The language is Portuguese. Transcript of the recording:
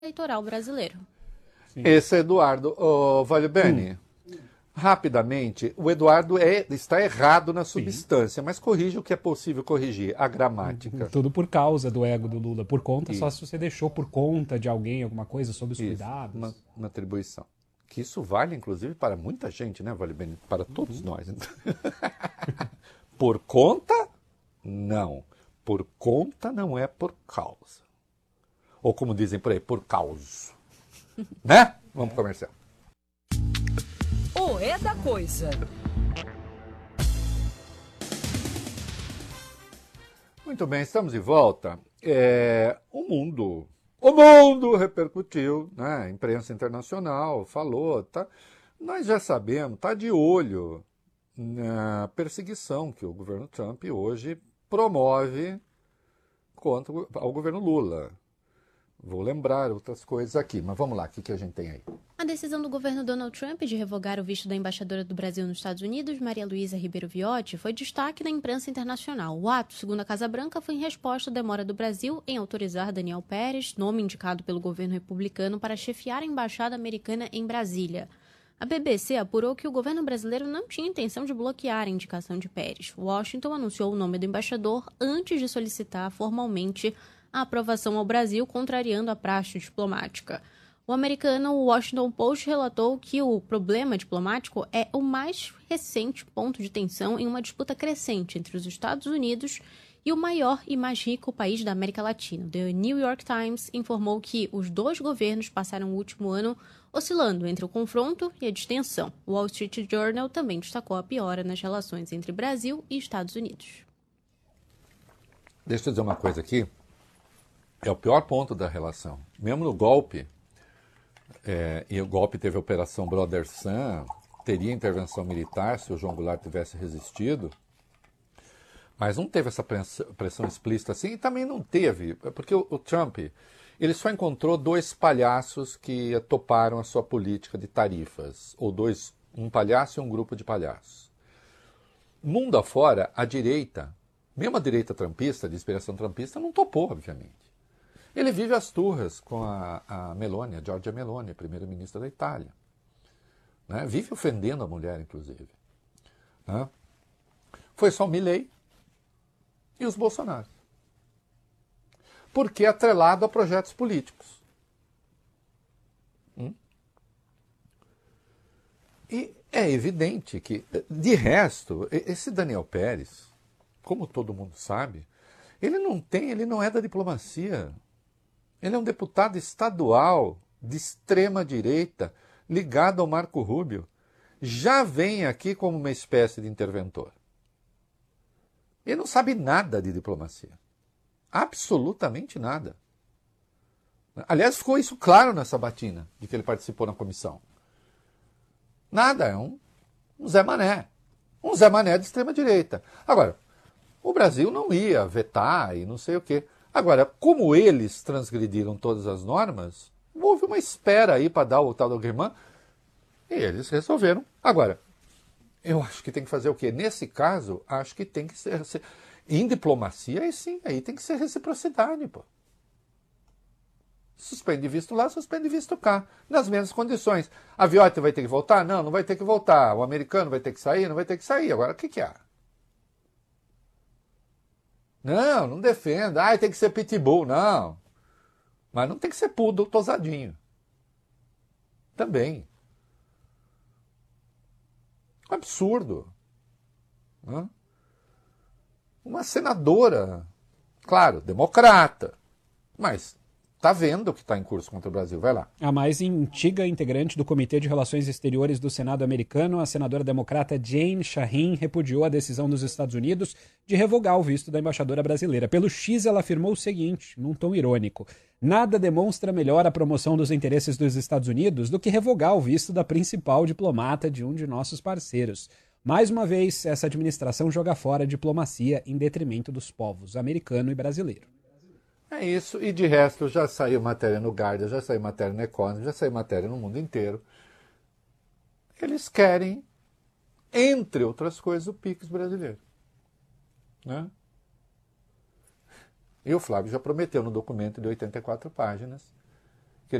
eleitoral brasileiro. Sim. Esse é Eduardo. Vale Bene, rapidamente, o Eduardo está errado na substância, mas corrige o que é possível corrigir, a gramática. Tudo por causa do ego do Lula, por conta, só se você deixou por conta de alguém alguma coisa sob os cuidados. Uma atribuição. Que isso vale, inclusive, para muita gente, né, Vale Bene? Para todos nós. Por conta, não. Por conta não é por causa. Ou como dizem por aí, por causa. Né? Vamos pro comercial. O É da Coisa. Muito bem, estamos de volta. O mundo repercutiu, né? A imprensa internacional falou, tá? Nós já sabemos, está de olho na perseguição que o governo Trump hoje promove contra o governo Lula. Vou lembrar outras coisas aqui, mas vamos lá, o que a gente tem aí? A decisão do governo Donald Trump de revogar o visto da embaixadora do Brasil nos Estados Unidos, Maria Luísa Ribeiro Viotti, foi destaque na imprensa internacional. O ato, segundo a Casa Branca, foi em resposta à demora do Brasil em autorizar Daniel Pérez, nome indicado pelo governo republicano, para chefiar a embaixada americana em Brasília. A BBC apurou que o governo brasileiro não tinha intenção de bloquear a indicação de Pérez. Washington anunciou o nome do embaixador antes de solicitar formalmente a aprovação ao Brasil, contrariando a praxe diplomática. O americano Washington Post relatou que o problema diplomático é o mais recente ponto de tensão em uma disputa crescente entre os Estados Unidos e o maior e mais rico país da América Latina. The New York Times informou que os dois governos passaram o último ano oscilando entre o confronto e a distensão. O Wall Street Journal também destacou a piora nas relações entre Brasil e Estados Unidos. Deixa eu dizer uma coisa aqui. É o pior ponto da relação. Mesmo no golpe, e o golpe teve a Operação Brother Sun, teria intervenção militar se o João Goulart tivesse resistido, mas não teve essa pressão explícita assim, e também não teve, porque o Trump, ele só encontrou dois palhaços que toparam a sua política de tarifas, ou um palhaço e um grupo de palhaços. Mundo afora, a direita, mesmo a direita trumpista, de inspiração trumpista, não topou, obviamente. Ele vive as turras com a Meloni, a Giorgia Meloni, primeira-ministra da Itália. Né? Vive ofendendo a mulher, inclusive. Né? Foi só o Milei e os Bolsonaro. Porque é atrelado a projetos políticos. E é evidente que, de resto, esse Daniel Pérez, como todo mundo sabe, ele não é da diplomacia. Ele é um deputado estadual de extrema-direita, ligado ao Marco Rubio. Já vem aqui como uma espécie de interventor. Ele não sabe nada de diplomacia. Absolutamente nada. Aliás, ficou isso claro nessa batina de que ele participou na comissão. Nada, é um Zé Mané. Um Zé Mané de extrema-direita. Agora, o Brasil não ia vetar e não sei o quê. Agora, como eles transgrediram todas as normas, houve uma espera aí para dar o tal do agreement e eles resolveram. Agora, eu acho que tem que fazer o quê? Nesse caso, acho que tem que ser... Em diplomacia, aí sim, aí tem que ser reciprocidade, pô. Suspende visto lá, suspende visto cá, nas mesmas condições. A Viotti vai ter que voltar? Não, não vai ter que voltar. O americano vai ter que sair? Não vai ter que sair. Agora, o que há? Não defenda. Tem que ser pitbull. Não. Mas não tem que ser poodle tosadinho. Também. Um absurdo. Uma senadora, claro, democrata, mas está vendo o que está em curso contra o Brasil. Vai lá. A mais antiga integrante do Comitê de Relações Exteriores do Senado americano, a senadora democrata Jane Shaheen, repudiou a decisão dos Estados Unidos de revogar o visto da embaixadora brasileira. Pelo X, ela afirmou o seguinte, num tom irônico: nada demonstra melhor a promoção dos interesses dos Estados Unidos do que revogar o visto da principal diplomata de um de nossos parceiros. Mais uma vez, essa administração joga fora a diplomacia em detrimento dos povos americano e brasileiro. É isso, e de resto já saiu matéria no Guardian, já saiu matéria no Economist, já saiu matéria no mundo inteiro. Eles querem, entre outras coisas, o PIX brasileiro. Né? E o Flávio já prometeu no documento de 84 páginas